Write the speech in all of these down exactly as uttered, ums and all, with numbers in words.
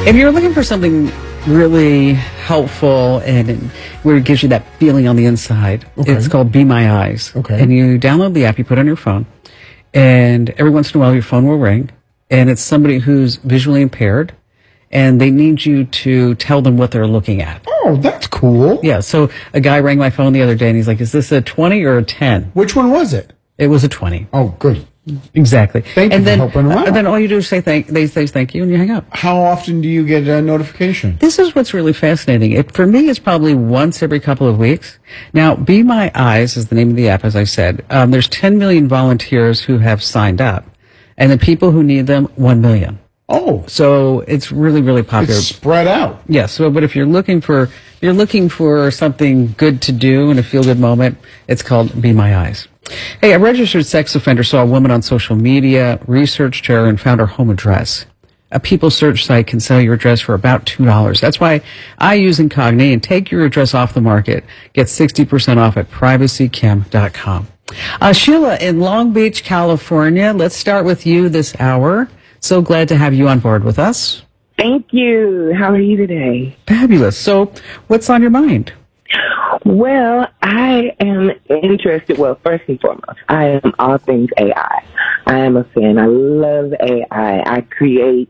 If you're looking for something really helpful and, and where it gives you that feeling on the inside, Okay. it's called Be My Eyes. Okay. And you download the app, you put it on your phone, and every once in a while your phone will ring, and it's somebody who's visually impaired, and they need you to tell them what they're looking at. Oh, that's cool. Yeah, so a guy rang my phone the other day, and he's like, is this a twenty or a ten? Which one was it? It was a twenty. Oh, good. Exactly. Thank you and for then, helping them out. And then all you do is say thank, they say thank you, and you hang up. How often do you get a notification? This is what's really fascinating. It, for me, it's probably once every couple of weeks. Now, Be My Eyes is the name of the app, as I said. Um, there's ten million volunteers who have signed up, and the people who need them, one million. Oh, So it's really, really popular. it's spread out. Yes. So, but if you're looking for, if you're looking for something good to do in a feel-good moment, it's called Be My Eyes. Hey, a registered sex offender saw a woman on social media, researched her, and found her home address. A people search site can sell your address for about two dollars. That's why I use Incogni and take your address off the market. Get sixty percent off at privacy kim dot com. Uh, Sheila in Long Beach, California. Let's start with you this hour. So glad to have you on board with us. Thank you. How are you today? Fabulous. So what's on your mind? Well, I am interested. Well, first and foremost, I am all things A I. I am a fan. I love A I. I create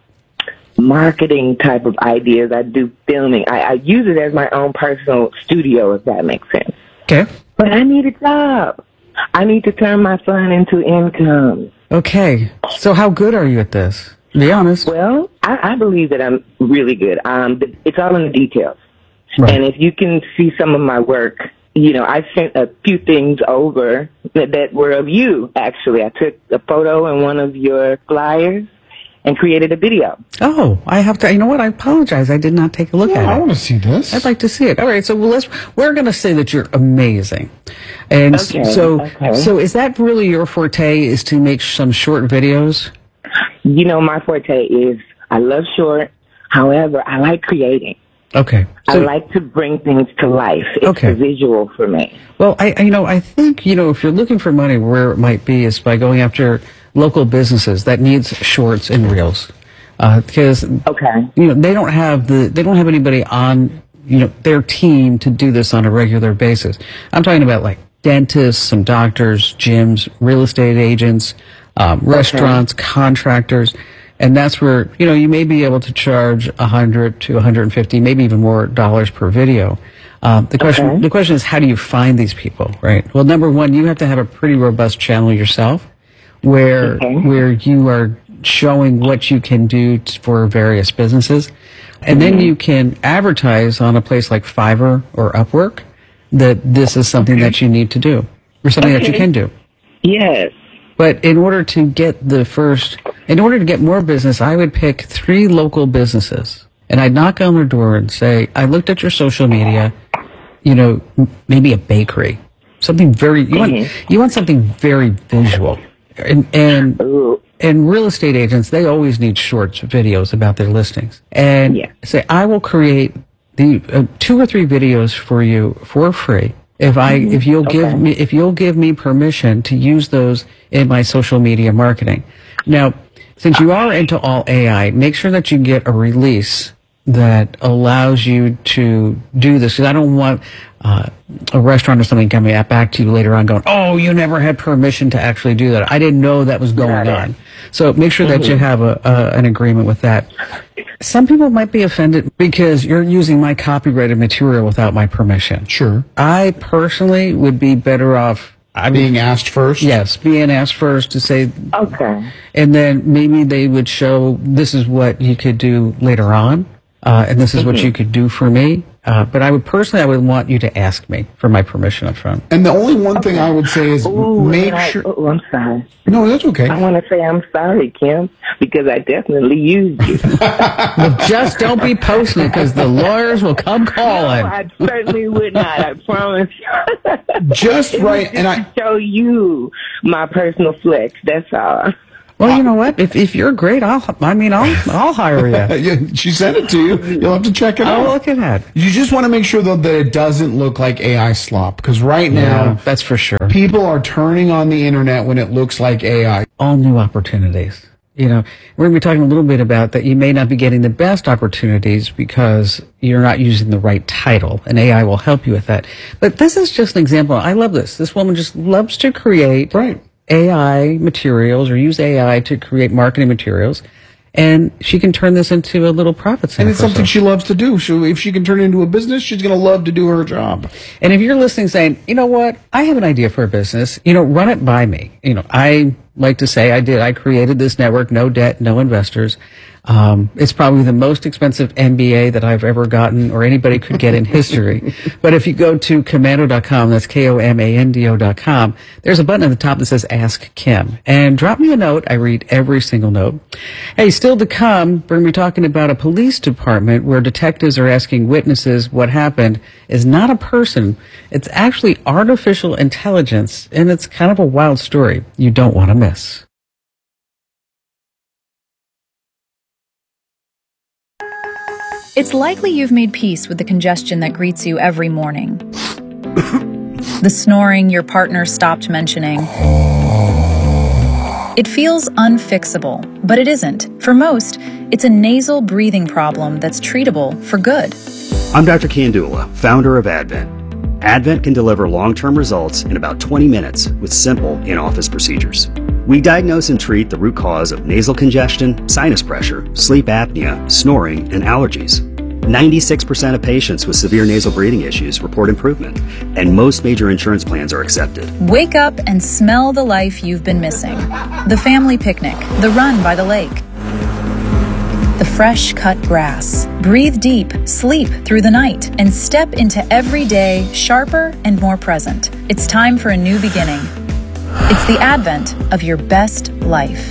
marketing type of ideas. I do filming. I, I use it as my own personal studio, if that makes sense. Okay. But I need a job. I need to turn my fun into income. Okay. So how good are you at this? Be honest. Well, I, I believe that I'm really good. Um, it's all in the details. Right. And if you can see some of my work, you know, I sent a few things over that, that were of you, actually. I took a photo in one of your flyers and created a video. Oh, I have to. You know what? I apologize. I did not take a look Yeah, at I it. want to see this. I'd like to see it. All right. So well, let's. We're going to say that you're amazing. And s- Okay, so, okay. so is that really your forte? Is to make some short videos? You know, my forte is I love short. However, I like creating. Okay. I So, like to bring things to life. It's Okay. a visual for me. well, I, I- you know, I think you know if you're looking for money, where it might be is by going after local businesses that needs shorts and reels, because Okay. you know they don't have the they don't have anybody on you know their team to do this on a regular basis. I'm talking about like dentists, some doctors, gyms, real estate agents, um, restaurants, contractors, and that's where you know you may be able to charge a hundred to one hundred fifty, maybe even more dollars per video. Um, the question Okay. the question is how do you find these people, right? Well, number one, you have to have a pretty robust channel yourself, where Okay. where you are showing what you can do t- for various businesses. And then you can advertise on a place like Fiverr or Upwork that this is something that you need to do or something that you Okay. can do. Yes. But in order to get the first, in order to get more business, I would pick three local businesses and I'd knock on their door and say, I looked at your social media, you know, m- maybe a bakery, something very, you want, you want something very visual. And, and Ooh. and real estate agents, they always need short videos about their listings. And Yeah. say, I will create the uh, two or three videos for you for free if I if you'll give Okay. me if you'll give me permission to use those in my social media marketing. Now, since you are into all A I, make sure that you get a release that allows you to do this. Because I don't want uh, a restaurant or something coming back to you later on going, oh, you never had permission to actually do that. I didn't know that was going Got it. on. So make sure that you have a, a an agreement with that. Some people might be offended because you're using my copyrighted material without my permission. Sure. I personally would be better off I mean, Being asked first? yes, being asked first to say, Okay. and then maybe they would show this is what you could do later on, uh, and this is what you could do for me. Uh, but I would personally, I would want you to ask me for my permission up front. And the only one thing I would say is Ooh, make and I- sure. Oh, I'm sorry. No, that's okay. I want to say I'm sorry, Kim, because I definitely used you. Just don't be posting it because the lawyers will come No, calling. I certainly would not. I promise. Just It was right, just and I. to show you my personal flex. That's all. Well, you know what? If if you're great, I'll. I mean, I'll I'll hire you. Yeah, she sent it to you. You'll have to check it I'll out. look at that. You just want to make sure, though, that it doesn't look like A I slop. Because right Yeah, now, that's for sure. people are turning on the internet when it looks like A I. All new opportunities. You know, we're going to be talking a little bit about that you may not be getting the best opportunities because you're not using the right title, and A I will help you with that. But this is just an example. I love this. This woman just loves to create Right. A I materials or use A I to create marketing materials. And she can turn this into a little profit center. And it's for something herself. she loves to do. So if she can turn it into a business, she's going to love to do her job. And if you're listening saying, you know what, I have an idea for a business, you know, run it by me. You know, I like to say I did. I created this network, no debt, no investors. Um, it's probably the most expensive M B A that I've ever gotten or anybody could get in history. But if you go to komando dot com, that's K O M A N D O dot com, there's a button at the top that says Ask Kim. And drop me a note. I read every single note. Hey, still to come, we're going to be talking about a police department where detectives are asking witnesses what happened is not a person. It's actually artificial intelligence, and it's kind of a wild story you don't want to miss. It's likely you've made peace with the congestion that greets you every morning. The snoring your partner stopped mentioning. It feels unfixable, but it isn't. For most, it's a nasal breathing problem that's treatable for good. I'm Doctor Kandula, founder of Advent. Advent can deliver long-term results in about twenty minutes with simple in-office procedures. We diagnose and treat the root cause of nasal congestion, sinus pressure, sleep apnea, snoring, and allergies. ninety-six percent of patients with severe nasal breathing issues report improvement, and most major insurance plans are accepted. Wake up and smell the life you've been missing. The family picnic, the run by the lake, the fresh cut grass. Breathe deep, sleep through the night, and step into every day sharper and more present. It's time for a new beginning. It's the advent of your best life.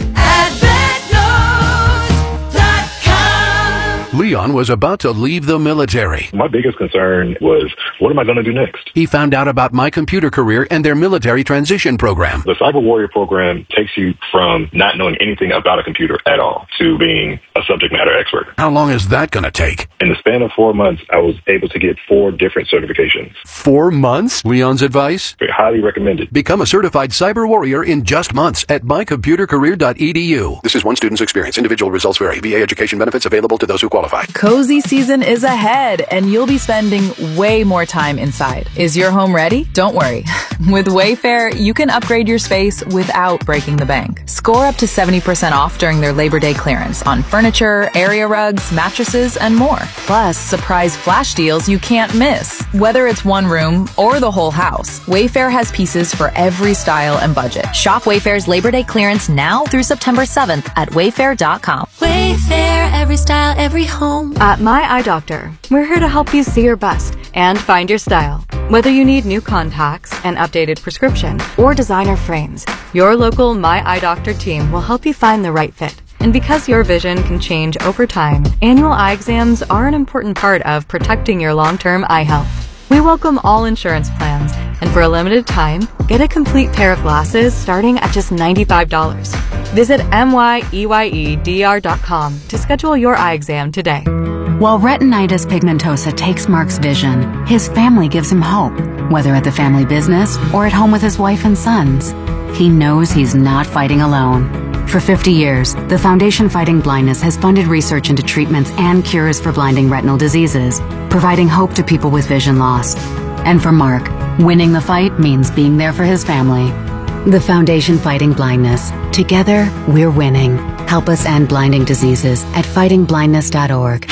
Leon was about to leave the military. My biggest concern was, what am I going to do next? He found out about My Computer Career and their military transition program. The Cyber Warrior program takes you from not knowing anything about a computer at all to being a subject matter expert. How long is that going to take? In the span of four months, I was able to get four different certifications. Four months? Leon's advice? Highly recommended. Become a certified cyber warrior in just months at my computer career dot e d u. This is one student's experience. Individual results vary. V A education benefits available to those who qualify. Cozy season is ahead, and you'll be spending way more time inside. Is your home ready? Don't worry. With Wayfair, you can upgrade your space without breaking the bank. Score up to seventy percent off during their Labor Day clearance on furniture, area rugs, mattresses, and more. Plus, surprise flash deals you can't miss. Whether it's one room or the whole house, Wayfair has pieces for every style and budget. Shop Wayfair's Labor Day clearance now through September seventh at wayfair dot com. Wayfair, every style, every home. At My Eye Doctor, we're here to help you see your best and find your style. Whether you need new contacts, an updated prescription, or designer frames, your local My Eye Doctor team will help you find the right fit. And because your vision can change over time, annual eye exams are an important part of protecting your long-term eye health. We welcome all insurance plans, and for a limited time, get a complete pair of glasses starting at just ninety-five dollars. Visit M Y E Y E D R dot com to schedule your eye exam today. While retinitis pigmentosa takes Mark's vision, his family gives him hope, whether at the family business or at home with his wife and sons. He knows he's not fighting alone. For fifty years, the Foundation Fighting Blindness has funded research into treatments and cures for blinding retinal diseases, providing hope to people with vision loss. And for Mark, winning the fight means being there for his family. The Foundation Fighting Blindness. Together, we're winning. Help us end blinding diseases at fighting blindness dot org.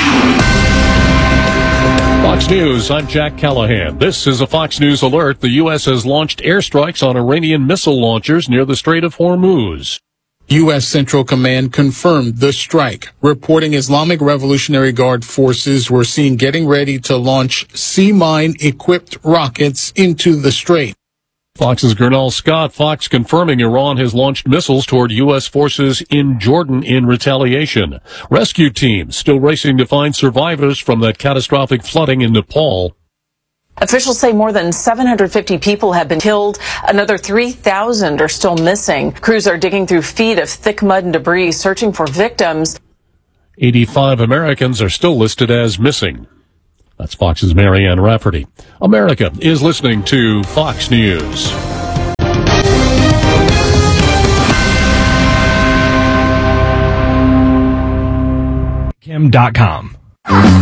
Fox News, I'm Jack Callahan. This is a Fox News alert. The U S has launched airstrikes on Iranian missile launchers near the Strait of Hormuz. U S Central Command confirmed the strike, reporting Islamic Revolutionary Guard forces were seen getting ready to launch sea mine-equipped rockets into the strait. Fox's Gernal Scott. Fox confirming Iran has launched missiles toward U S forces in Jordan in retaliation. Rescue teams still racing to find survivors from that catastrophic flooding in Nepal. Officials say more than seven hundred fifty people have been killed. Another three thousand are still missing. Crews are digging through feet of thick mud and debris, searching for victims. eighty-five Americans are still listed as missing. That's Fox's Marianne Rafferty. America is listening to Fox News. Kim dot com.